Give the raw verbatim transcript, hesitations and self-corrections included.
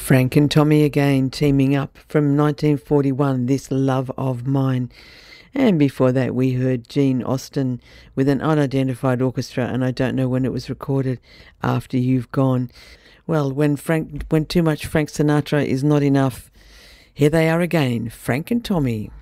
Frank and Tommy again teaming up from nineteen forty-one, This Love of Mine. And before that we heard Gene Austin with an unidentified orchestra, and I don't know when it was recorded, After You've Gone. Well, when Frank, when too much Frank Sinatra is not enough, here they are again, Frank and Tommy.